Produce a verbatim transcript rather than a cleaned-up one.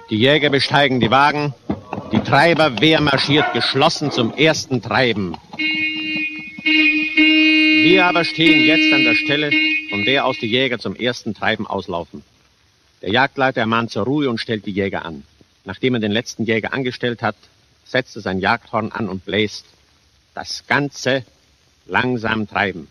Die Jäger besteigen die Wagen. Die Treiberwehr marschiert geschlossen zum ersten Treiben. Wir aber stehen jetzt an der Stelle, von der aus die Jäger zum ersten Treiben auslaufen. Der Jagdleiter ermahnt zur Ruhe und stellt die Jäger an. Nachdem er den letzten Jäger angestellt hat, setzt er sein Jagdhorn an und bläst. Das Ganze langsam treiben.